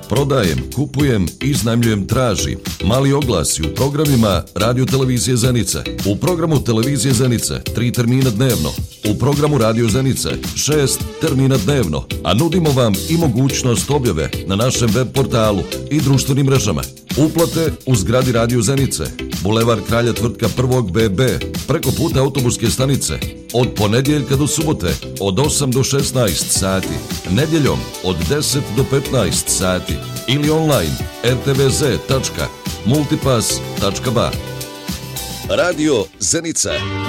Prodajem, kupujem, iznajmljujem, tražim. Mali oglasi u programima Radio Televizije Zenice. U programu Televizije Zenice 3 termina dnevno. U programu Radio Zenice 6 termina dnevno. A nudimo vam i mogućnost objave na našem web portalu i društvenim mrežama. Uplate u zgradi Radio Zenice, Bulevar Kralja Tvrtka 1. BB, preko puta autobuske stanice, od ponedjeljka do subote, od 8 do 16 sati, nedjeljom od 10 do 15 sati ili online rtvz.multipass.ba. Radio Zenica.